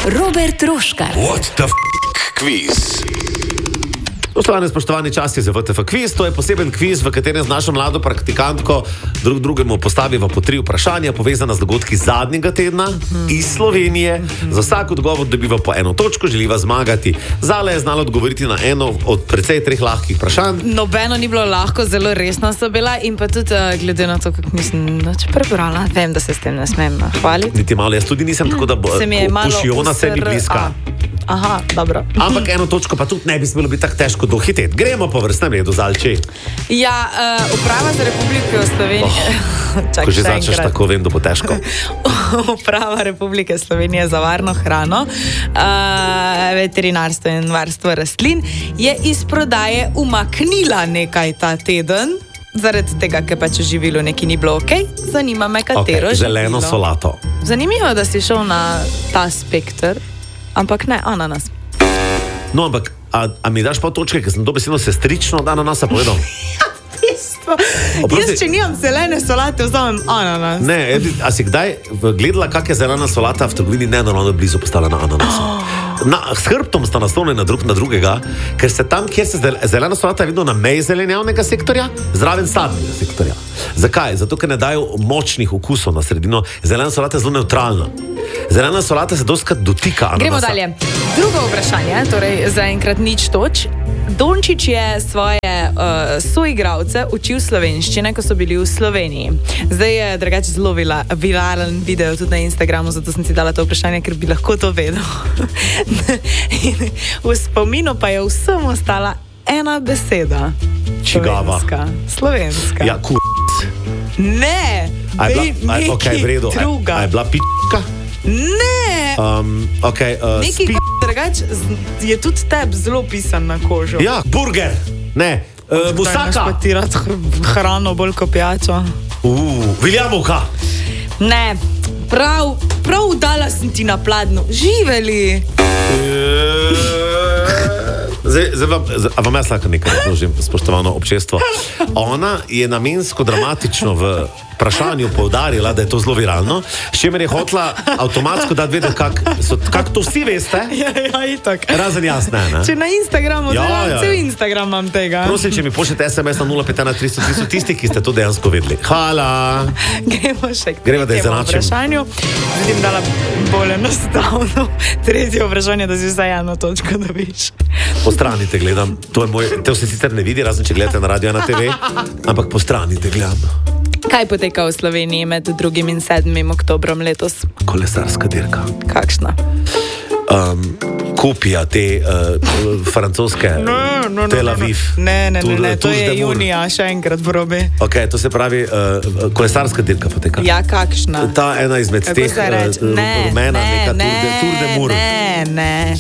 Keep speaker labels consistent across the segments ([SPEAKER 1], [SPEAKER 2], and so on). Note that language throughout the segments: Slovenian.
[SPEAKER 1] Robert Roškar.
[SPEAKER 2] What the quiz?
[SPEAKER 3] Spoštovani, čas je za VTF kviz. To je poseben kviz, v katerem z našo mlado praktikantko drugemu postaviva po 3 vprašanja, povezana z dogodki zadnjega tedna iz Slovenije. Za vsak odgovor dobiva po 1 točko, želiva zmagati. Zala je znala odgovoriti na eno od precej 3 lahkih vprašanj.
[SPEAKER 4] Nobeno ni bilo lahko, zelo resno so bila in pa tudi glede na to, kako nisem nič prebrala, vem, da se s tem ne smem hvaliti.
[SPEAKER 3] Niti malo, jaz tudi nisem, tako da Pušiona se mi bliska.
[SPEAKER 4] Aha, dobro.
[SPEAKER 3] Ampak 1 točko pa tudi ne bi smelo biti tako težko dohiteti. Gremo po vrstnem redu, Zalči.
[SPEAKER 4] Ja, Uprava za Republiko Slovenije...
[SPEAKER 3] Ko že začneš tako, vem, da bo težko.
[SPEAKER 4] Uprava Republike Slovenije za varno hrano, veterinarstvo in varstvo rastlin je iz prodaje umaknila nekaj ta teden. Zaradi tega, ker pač živilo nekaj ni bilo okej. Zanima me, katero živilo.
[SPEAKER 3] Zeleno solato.
[SPEAKER 4] Zanimivo, da si šel na ta spektr. Ampak ne, ananas.
[SPEAKER 3] No, ampak, a mi daš pa točke, ker sem dobesedno sestrično od ananasa povedal?
[SPEAKER 4] Jaz, če nimam zelene solate, vzamem ananas.
[SPEAKER 3] Ne, a si kdaj gledala, kak je zelena solata v trgovini nenormalno blizu postavljena ananasu? S hrbtom sta naslonjena drug na drugega, ker se tam, kjer se zelena solata je vidno na meji zelenjavnega sektorja, zraven sadnega sektorja. Zakaj? Zato, ker ne dajo močnih okusov na sredino. Zelena solata je zelo neutralna. Zelena solata se dostikrat dotika ananasa.
[SPEAKER 4] Gremo dalje. Drugo vprašanje, torej zaenkrat nič toč. Dončić je svoje soigralce učil slovenščine, ko so bili v Sloveniji. Zdaj je drugače zelo viralen video tudi na Instagramu, zato sem si dala to vprašanje, ker bi lahko to vedel. V spominu pa je vsem ostala ena beseda.
[SPEAKER 3] Čigava?
[SPEAKER 4] Slovenska.
[SPEAKER 3] Ja,
[SPEAKER 4] Ne,
[SPEAKER 3] nekaj
[SPEAKER 4] druga.
[SPEAKER 3] A je bila pička?
[SPEAKER 4] Ne! Nekaj drugače je tudi teb zelo pisan na kožo.
[SPEAKER 3] Ja, burger! Ne, busaka!
[SPEAKER 4] Špatirati hrano bolj ko pijačo.
[SPEAKER 3] Viljamovka!
[SPEAKER 4] Ne, prav dala sem ti na pladnju. Živeli!
[SPEAKER 3] Zdaj vam jaz lahko nekaj razložim, spoštovano občestvo. Ona je namensko dramatično v vprašanju poudarila, da je to zelo viralno, s čimer je hotela avtomatsko dati vedeti, kak to vsi veste.
[SPEAKER 4] Ja, itak.
[SPEAKER 3] Razen jaz ne.
[SPEAKER 4] Če na Instagramu, cel Instagram imam tega.
[SPEAKER 3] Prosim, če mi pošljete SMS na 051 300 tistih, ki ste to dejansko vedeli. Hvala.
[SPEAKER 4] Gremo še k
[SPEAKER 3] tretjemu
[SPEAKER 4] vprašanju. Vidim dala bolj enostavno. Tretje vprašanje, da si vsaj 1 točko dobiš.
[SPEAKER 3] Po strani te gledam. To se sicer ne vidi, razen če gledate na Radio 1 TV, ampak po strani te gledam.
[SPEAKER 4] Kaj poteka v Sloveniji med 2. in 7. oktobrom letos?
[SPEAKER 3] Kolesarska dirka.
[SPEAKER 4] Kakšna?
[SPEAKER 3] Kopija te francoske Tel Aviv.
[SPEAKER 4] Ne, to je junija, še enkrat probi.
[SPEAKER 3] Ok, to se pravi kolesarska dirka poteka.
[SPEAKER 4] Ja, kakšna?
[SPEAKER 3] Ta ena izmed teh rumena, neka Tour de Mur.
[SPEAKER 4] Ne.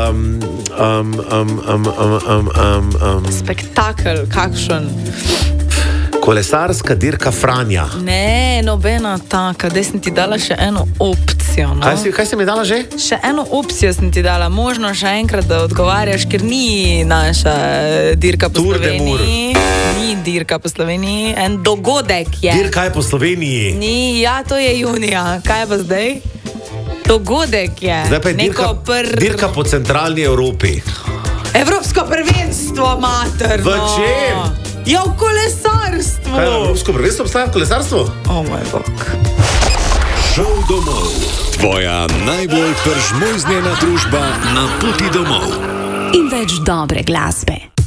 [SPEAKER 4] Spektakel, kakšen?
[SPEAKER 3] Kolesarska dirka Franja.
[SPEAKER 4] Ne, nobena taka, da sem ti dala še eno opcijo. No?
[SPEAKER 3] Kaj si mi dala že?
[SPEAKER 4] Še eno opcijo sem ti dala, možno še enkrat, da odgovarjaš, ker ni naša dirka po Sloveniji. Ni dirka po Sloveniji, en dogodek je.
[SPEAKER 3] Dirka je po Sloveniji.
[SPEAKER 4] Ni, ja, to je junija. Kaj je pa zdaj? Dogodek je.
[SPEAKER 3] Zdaj pa je dirka po centralni Evropi.
[SPEAKER 4] Evropsko prvenstvo, materno.
[SPEAKER 3] V čem?
[SPEAKER 4] Ja, v kolesarstvu.
[SPEAKER 3] Kaj, Evropsko prvenstvo obstaja v kolesarstvu?
[SPEAKER 4] Oh moj bog.
[SPEAKER 2] Šel domov. Tvoja najbolj pržmojznjena družba na poti domov.
[SPEAKER 1] In več dobre glasbe.